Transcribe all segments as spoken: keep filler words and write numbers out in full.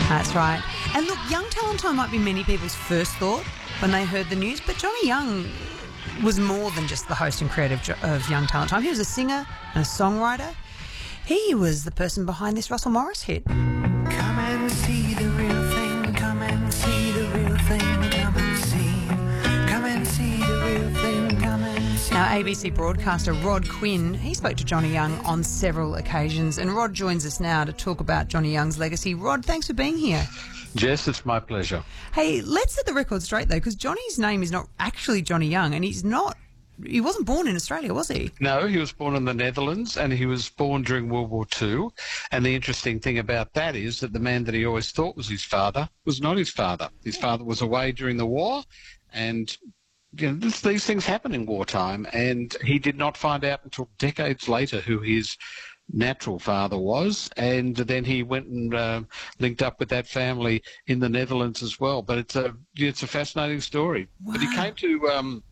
That's right. And look, Young Talent Time might be many people's first thought when they heard the news, but Johnny Young was more than just the host and creator of Young Talent Time. He was a singer and a songwriter. He was the person behind this Russell Morris hit. Come and see the real thing, come and see the real thing, come and see, come and see the real thing, come and see. Now, A B C broadcaster Rod Quinn, he spoke to Johnny Young on several occasions, and Rod joins us now to talk about Johnny Young's legacy. Rod, thanks for being here. Jess, it's my pleasure. Hey, let's set the record straight, though, because Johnny's name is not actually Johnny Young, and he's not, he wasn't born in Australia, was he? No, he was born in the Netherlands, and he was born during World War Two. And the interesting thing about that is that the man that he always thought was his father was not his father. His father was away during the war, and you know, this, these things happen in wartime, and he did not find out until decades later who his natural father was, and then he went and uh, linked up with that family in the Netherlands as well. But it's a it's a fascinating story. Wow. But he came to um,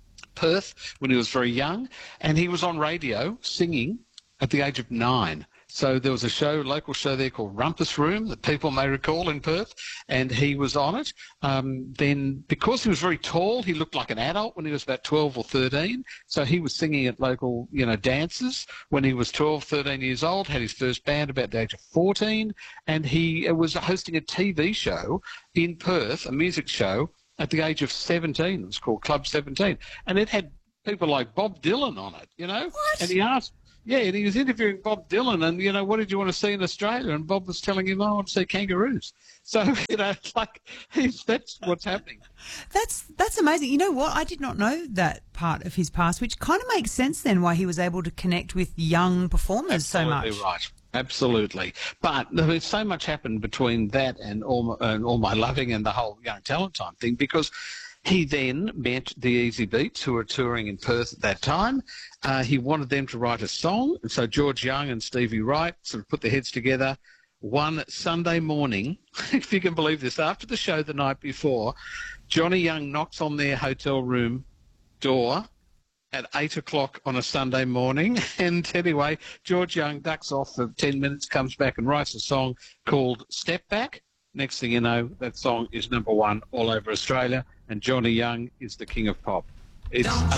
Perth when he was very young, and he was on radio singing at the age of nine. So there was a show, local show there called Rumpus Room that people may recall in Perth, and he was on it. Um, then because he was very tall, he looked like an adult when he was about twelve or thirteen. So he was singing at local, you know, dances when he was twelve, thirteen years old, had his first band about the age of fourteen, and he was hosting a T V show in Perth, a music show, at the age of seventeen. It was called Club seventeen. And it had people like Bob Dylan on it, you know. What? And he asked... Yeah, and he was interviewing Bob Dylan, and, you know, what did you want to see in Australia? And Bob was telling him, oh, I want to see kangaroos. So, you know, it's like, he's, that's what's happening. That's that's amazing. You know what? I did not know that part of his past, which kind of makes sense then why he was able to connect with young performers so much. Absolutely right. Absolutely. But there's so much happened between that and All, and All My Loving and the whole Young Talent Time thing, because he then met the Easy Beats, who were touring in Perth at that time. Uh, he wanted them to write a song. And so George Young and Stevie Wright sort of put their heads together. One Sunday morning, if you can believe this, after the show the night before, Johnny Young knocks on their hotel room door at eight o'clock on a Sunday morning. And anyway, George Young ducks off for ten minutes, comes back and writes a song called Step Back. Next thing you know, that song is number one all over Australia, and Johnny Young is the king of pop. It's